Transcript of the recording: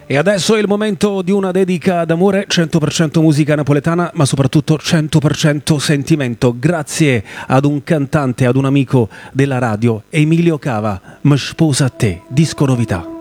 E adesso è il momento di una dedica d'amore, 100% musica napoletana, ma soprattutto 100% sentimento. Grazie ad un cantante, ad un amico della radio, Emilio Cava, Mi sposa a te, disco novità.